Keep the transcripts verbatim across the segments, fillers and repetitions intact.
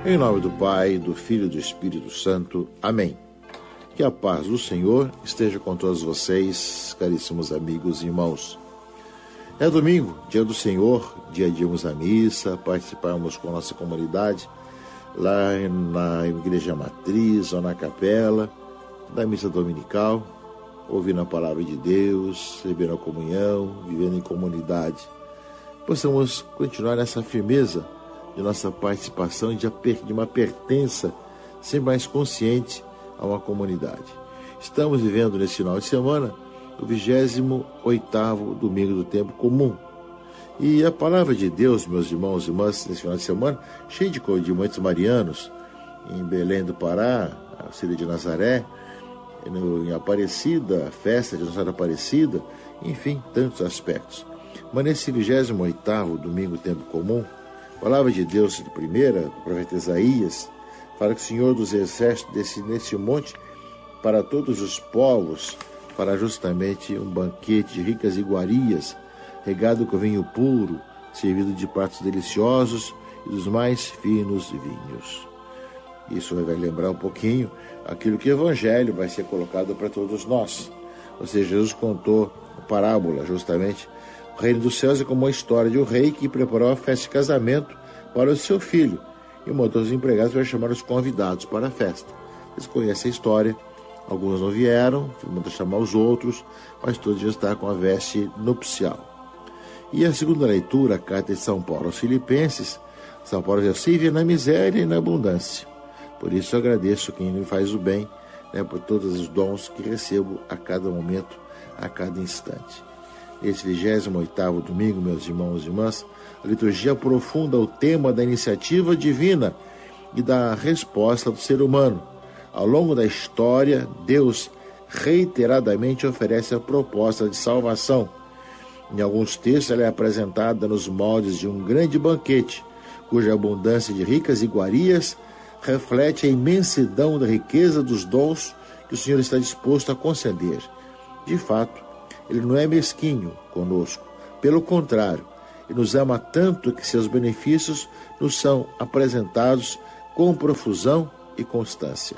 Em nome do Pai, do Filho e do Espírito Santo. Amém. Que a paz do Senhor esteja com todos vocês, caríssimos amigos e irmãos. É domingo, dia do Senhor, dia de irmos à missa, participarmos com a nossa comunidade, lá na Igreja Matriz ou na capela, da missa dominical, ouvindo a palavra de Deus, recebendo a comunhão, vivendo em comunidade. Possamos continuar nessa firmeza de nossa participação e de uma pertença sempre mais consciente a uma comunidade. Estamos vivendo nesse final de semana o vigésimo oitavo domingo do tempo comum. E a palavra de Deus, meus irmãos e irmãs, nesse final de semana, cheio de, de muitos marianos, em Belém do Pará, a Cília de Nazaré, no, em Aparecida, a festa de Nossa Senhora Aparecida, enfim, tantos aspectos. Mas nesse vigésimo oitavo domingo do tempo comum, a palavra de Deus de primeira, do profeta Isaías, fala que o Senhor dos Exércitos desce nesse monte para todos os povos, para justamente um banquete de ricas iguarias, regado com vinho puro, servido de pratos deliciosos e dos mais finos vinhos. Isso vai lembrar um pouquinho aquilo que o Evangelho vai ser colocado para todos nós. Ou seja, Jesus contou a parábola, justamente, o reino dos céus é como a história de um rei que preparou a festa de casamento para o seu filho e mandou os empregados para chamar os convidados para a festa. Vocês conhecem a história, alguns não vieram, mandou chamar os outros, mas todos já estão com a veste nupcial. E a segunda leitura, a carta de São Paulo aos Filipenses, São Paulo diz assim: vive na miséria e na abundância. Por isso eu agradeço quem me faz o bem, né, por todos os dons que recebo a cada momento, a cada instante. Esse vigésimo oitavo domingo, meus irmãos e irmãs, a liturgia aprofunda o tema da iniciativa divina e da resposta do ser humano. Ao longo da história, Deus reiteradamente oferece a proposta de salvação. Em alguns textos, ela é apresentada nos moldes de um grande banquete, cuja abundância de ricas iguarias reflete a imensidão da riqueza dos dons que o Senhor está disposto a conceder. De fato, Ele não é mesquinho conosco. Pelo contrário, Ele nos ama tanto que seus benefícios nos são apresentados com profusão e constância.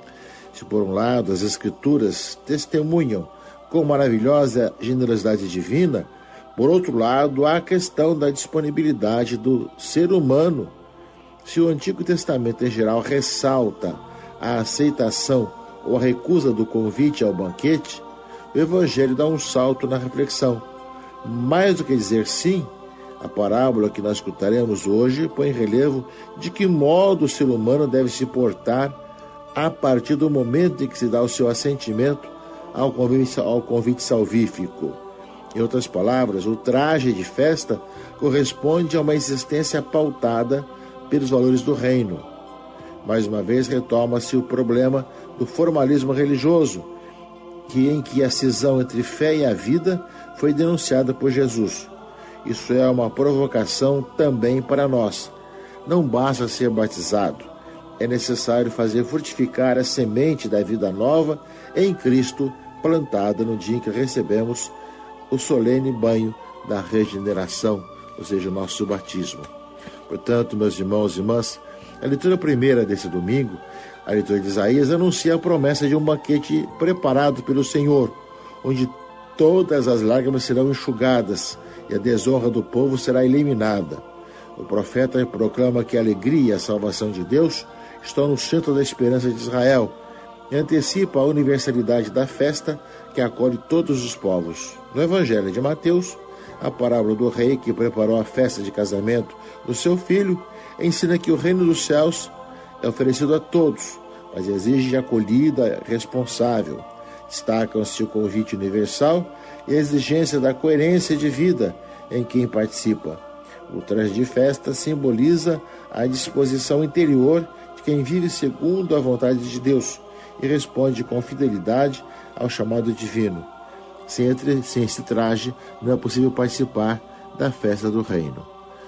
Se por um lado as Escrituras testemunham com maravilhosa generosidade divina, por outro lado há a questão da disponibilidade do ser humano. Se o Antigo Testamento em geral ressalta a aceitação ou a recusa do convite ao banquete, o Evangelho dá um salto na reflexão. Mais do que dizer sim, a parábola que nós escutaremos hoje põe em relevo de que modo o ser humano deve se portar a partir do momento em que se dá o seu assentimento ao convite, ao convite salvífico. Em outras palavras, o traje de festa corresponde a uma existência pautada pelos valores do reino. Mais uma vez retoma-se o problema do formalismo religioso, que em que a cisão entre fé e a vida foi denunciada por Jesus. Isso é uma provocação também para nós. Não basta ser batizado, é necessário fazer frutificar a semente da vida nova em Cristo, plantada no dia em que recebemos o solene banho da regeneração, ou seja, o nosso batismo. Portanto, meus irmãos e irmãs, a leitura primeira desse domingo, a leitura de Isaías, anuncia a promessa de um banquete preparado pelo Senhor, onde todas as lágrimas serão enxugadas e a desonra do povo será eliminada. O profeta proclama que a alegria e a salvação de Deus estão no centro da esperança de Israel e antecipa a universalidade da festa que acolhe todos os povos. No Evangelho de Mateus, a parábola do rei que preparou a festa de casamento do seu filho ensina que o reino dos céus é oferecido a todos, mas exige acolhida responsável. Destacam-se o convite universal e a exigência da coerência de vida em quem participa. O traje de festa simboliza a disposição interior de quem vive segundo a vontade de Deus e responde com fidelidade ao chamado divino. Sem, entre, sem esse traje, não é possível participar da festa do reino.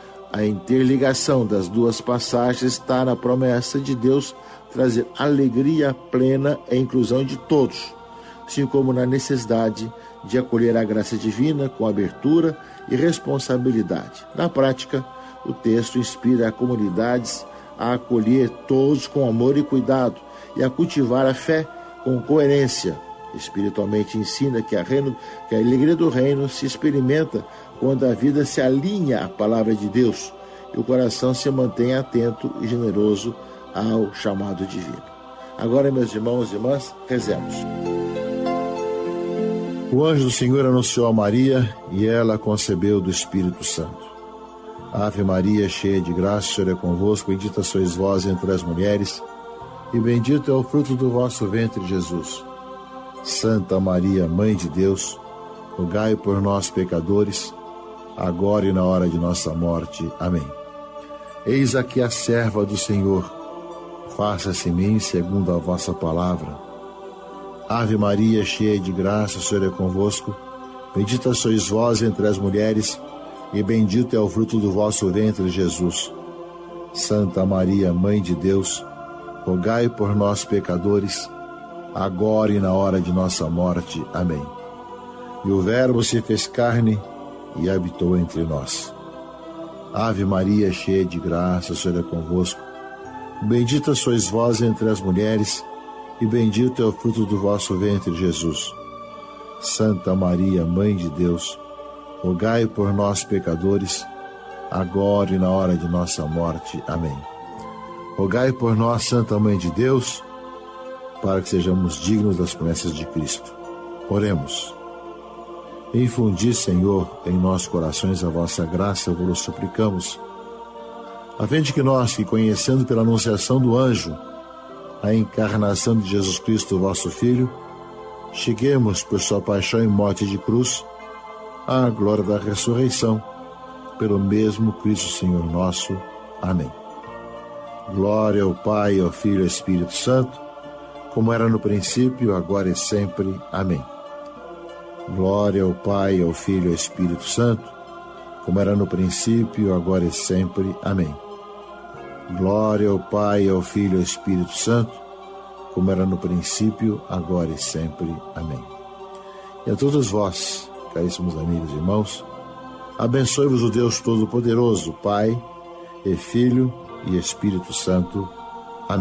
A interligação das duas passagens está na promessa de Deus trazer alegria plena e inclusão de todos, assim como na necessidade de acolher a graça divina com abertura e responsabilidade. Na prática, o texto inspira comunidades a acolher todos com amor e cuidado e a cultivar a fé com coerência. Espiritualmente ensina que a, reino, que a alegria do reino se experimenta quando a vida se alinha à palavra de Deus e o coração se mantém atento e generoso ao chamado divino. Agora, meus irmãos e irmãs, rezemos. O anjo do Senhor anunciou a Maria e ela concebeu do Espírito Santo. Ave Maria, cheia de graça, o Senhor é convosco, bendita sois vós entre as mulheres, e bendito é o fruto do vosso ventre, Jesus. Santa Maria, Mãe de Deus, rogai por nós, pecadores, agora e na hora de nossa morte. Amém. Eis aqui a serva do Senhor, faça-se em mim segundo a vossa palavra. Ave Maria, cheia de graça, o Senhor é convosco, bendita sois vós entre as mulheres, e bendito é o fruto do vosso ventre, Jesus. Santa Maria, Mãe de Deus, rogai por nós, pecadores, agora e na hora de nossa morte. Amém. E o Verbo se fez carne e habitou entre nós. Ave Maria, cheia de graça, o Senhor é convosco. Bendita sois vós entre as mulheres, e bendito é o fruto do vosso ventre, Jesus. Santa Maria, Mãe de Deus, rogai por nós, pecadores, agora e na hora de nossa morte. Amém. Rogai por nós, Santa Mãe de Deus, para que sejamos dignos das promessas de Cristo. Oremos. Infundi, Senhor, em nossos corações a vossa graça, vos suplicamos, a fim de que nós, que conhecendo pela anunciação do anjo a encarnação de Jesus Cristo, vosso Filho, cheguemos, por sua paixão e morte de cruz, à glória da ressurreição, pelo mesmo Cristo Senhor nosso. Amém. Glória ao Pai, ao Filho e ao Espírito Santo, como era no princípio, agora e sempre. Amém. Glória ao Pai, ao Filho e ao Espírito Santo, como era no princípio, agora e sempre. Amém. Glória ao Pai, ao Filho e ao Espírito Santo, como era no princípio, agora e sempre. Amém. E a todos vós, caríssimos amigos e irmãos, abençoe-vos o Deus Todo-Poderoso, Pai e Filho e Espírito Santo.